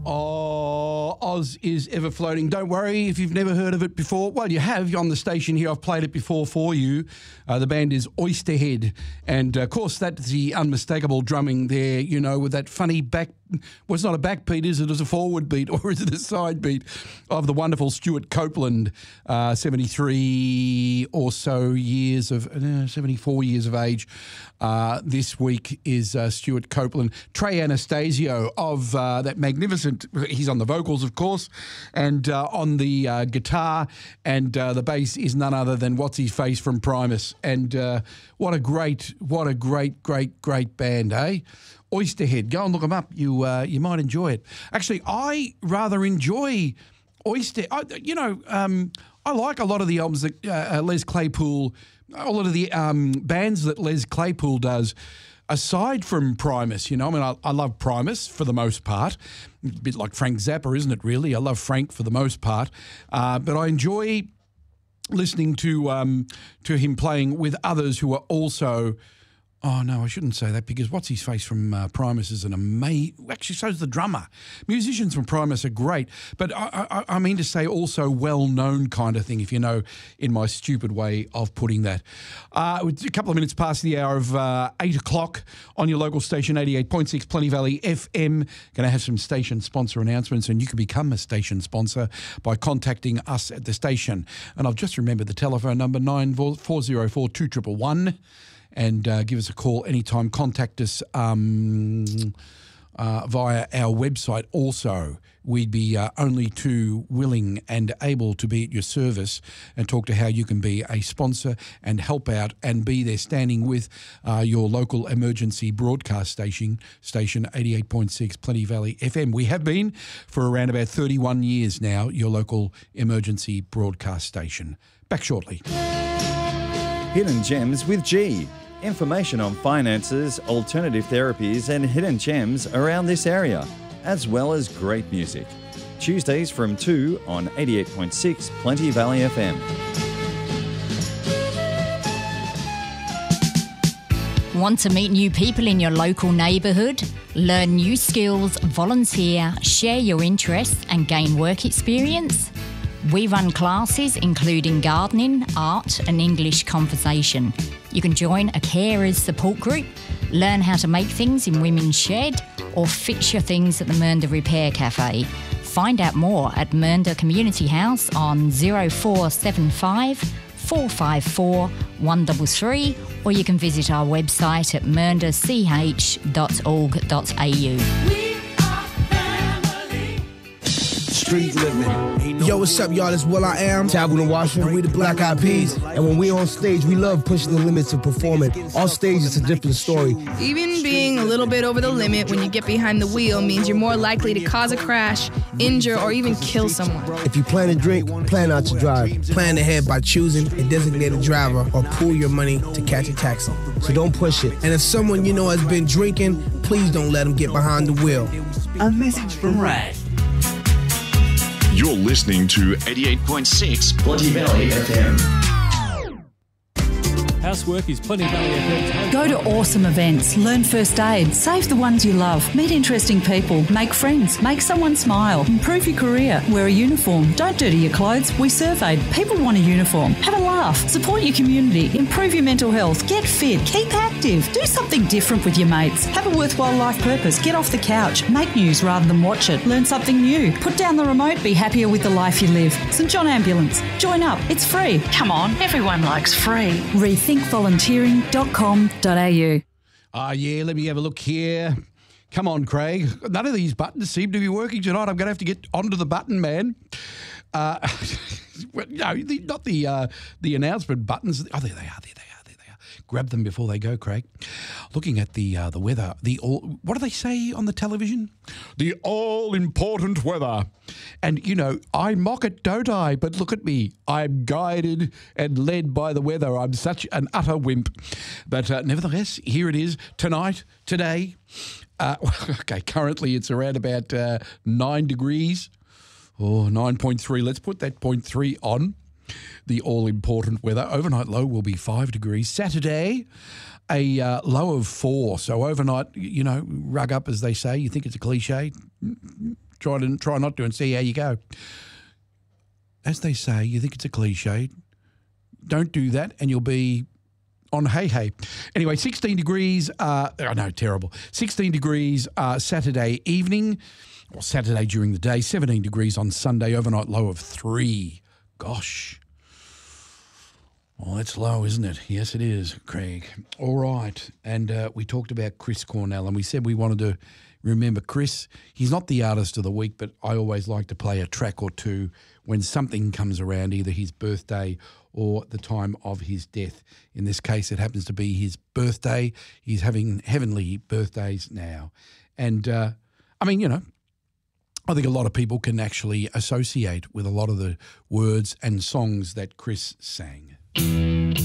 Oh, Oz is Ever Floating. Don't worry if you've never heard of it before. Well, you have. You're on the station here. I've played it before for you. The band is Oysterhead. And, of course, that's the unmistakable drumming there, you know, with that funny back... Well, it's not a backbeat, is it? It's a forward beat, or is it a side beat of the wonderful Stuart Copeland, 73 or so years of... 74 years of age. This week is Stuart Copeland. Trey Anastasio of that magnificent... He's on the vocals, of course, and on the guitar, and the bass is none other than What's-His-Face from Primus. And what a great band, eh? Oysterhead. Go and look them up. You might enjoy it. Actually, I rather enjoy Oyster. I like a lot of the albums that Les Claypool, a lot of the bands that Les Claypool does, aside from Primus. You know, I mean, I love Primus for the most part. A bit like Frank Zappa, isn't it, really? I love Frank for the most part. But I enjoy listening to him playing with others who are also... Oh, no, I shouldn't say that because What's-His-Face from Primus is an amazing... Actually, so is the drummer. Musicians from Primus are great, but I mean to say also well-known kind of thing, if you know, in my stupid way of putting that. A couple of minutes past the hour of 8 o'clock on your local station, 88.6 Plenty Valley FM. Going to have some station sponsor announcements, and you can become a station sponsor by contacting us at the station. And I've just remembered the telephone number, 9404 2111. And give us a call anytime. Contact us via our website also. We'd be only too willing and able to be at your service and talk to how you can be a sponsor and help out and be there standing with your local emergency broadcast station 88.6 Plenty Valley FM. We have been for around about 31 years now, your local emergency broadcast station. Back shortly. Hidden Gems with G. Information on finances, alternative therapies and hidden gems around this area, as well as great music. Tuesdays from 2 on 88.6 Plenty Valley FM. Want to meet new people in your local neighbourhood? Learn new skills, volunteer, share your interests and gain work experience? We run classes including gardening, art and English conversation. You can join a carers support group, learn how to make things in Women's Shed or fix your things at the Mernda Repair Cafe. Find out more at Mernda Community House on 0475 454 133 or you can visit our website at merndach.org.au. Street living. Yo, what's up, y'all? It's Will I Am, Taboo and Washer, and we the Black Eyed Peas. And when we on stage, we love pushing the limits of performing. On stage, it's a different story. Even being a little bit over the limit when you get behind the wheel means you're more likely to cause a crash, injure, or even kill someone. If you plan to drink, plan not to drive. Plan ahead by choosing a designated driver or pool your money to catch a taxi. So don't push it. And if someone you know has been drinking, please don't let them get behind the wheel. A message from Rad. You're listening to 88.6 Plenty Valley FM. Housework is Plenty Valley FM. Go to awesome events, learn first aid, save the ones you love, meet interesting people, make friends, make someone smile, improve your career, wear a uniform, don't dirty your clothes. We surveyed. People want a uniform. Have a laugh, support your community, improve your mental health, get fit, keep active, do something different with your mates, have a worthwhile life purpose, get off the couch, make news rather than watch it, learn something new, put down the remote, be happier with the life you live. St John Ambulance. Join up. It's free. Come on, everyone likes free. Rethinkvolunteering.com.au. Yeah, let me have a look here. Come on, Craig. None of these buttons seem to be working tonight. I'm going to have to get onto the button, man. No, not the announcement buttons. Oh, there they are. Grab them before they go, Craig. Looking at the weather, what do they say on the television? The all-important weather. And, you know, I mock it, don't I? But look at me. I'm guided and led by the weather. I'm such an utter wimp. But nevertheless, here it is tonight, today. Okay, currently it's around about 9 degrees. Oh, 9.3. Let's put that 0.3 on. The all-important weather. Overnight low will be 5 degrees. Saturday, a low of 4. So overnight, you know, rug up, as they say. You think it's a cliche. try not to and see how you go. As they say, you think it's a cliche. Don't do that and you'll be on hey. Anyway, 16 degrees, terrible. 16 degrees Saturday evening, or Saturday during the day, 17 degrees on Sunday, overnight low of 3. Gosh. Well, that's low, isn't it? Yes, it is, Craig. All right. And we talked about Chris Cornell, and we said we wanted to remember Chris. He's not the artist of the week, but I always like to play a track or two when something comes around, either his birthday or the time of his death. In this case, it happens to be his birthday. He's having heavenly birthdays now. And, I think a lot of people can actually associate with a lot of the words and songs that Chris sang.